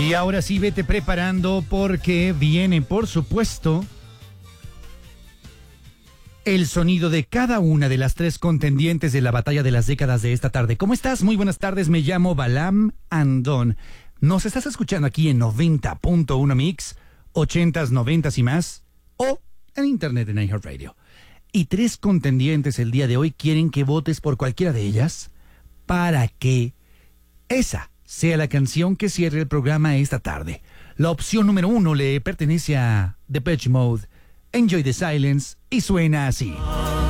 Y ahora sí, vete preparando porque viene, por supuesto, el sonido de cada una de las tres contendientes de la batalla de las décadas de esta tarde. ¿Cómo estás? Muy buenas tardes, me llamo Balam Andón. Nos estás escuchando aquí en 90.1 Mix, 80s, 90s y más, o en internet en iHeartRadio. Y tres contendientes el día de hoy quieren que votes por cualquiera de ellas para que esa sea la canción que cierre el programa esta tarde. La opción número 1 le pertenece a Depeche Mode, Enjoy the Silence, y suena así.